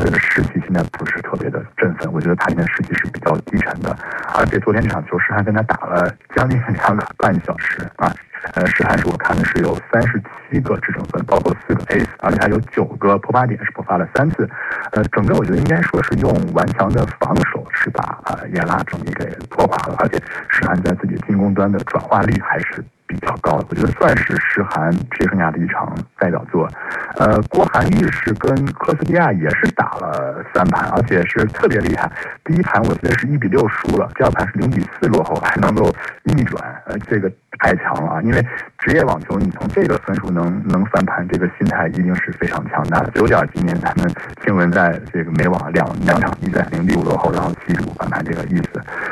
他的士气现在不是特别的振奋，我觉得他现在士气是比较低沉的。而且昨天这场球，施涵跟他打了将近2个半小时啊。施涵是我看的是有37个制胜分，包括4个 ace， 而且还有9个破8点是破发了3次。整个我觉得应该说是用顽强的防守是把耶拉整体给拖垮了，而且施涵在自己进攻端的转化率还是比较高的，我觉得算是施涵职业生涯的一场代表作。郭涵玉是跟科斯蒂亚也是打了3盘，而且是特别厉害。第一盘我记得是1-6输了，第二盘是0-4落后，还能够逆转，这个太强了啊！因为职业网球你从这个分数能翻盘，这个心态一定是非常强大的，有点今年咱们新闻在这个美网两场比赛0-6落后，然后7-5翻盘这个意思。